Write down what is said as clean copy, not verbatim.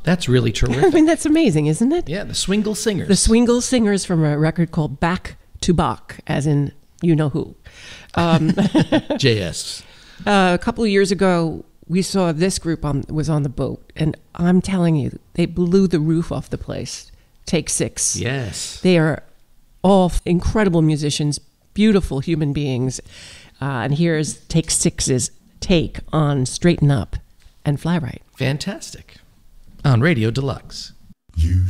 That's really I terrific. mean, that's amazing, isn't it? Yeah, the Swingle Singers. The Swingle Singers from a record called Back to Bach, as in you know who. JS. A couple of years ago, we saw this group was on the boat, and I'm telling you, they blew the roof off the place. Take Six. Yes. They are all incredible musicians, beautiful human beings. And here's Take Six's take on Straighten Up and Fly Right. Fantastic. On Radio Deluxe.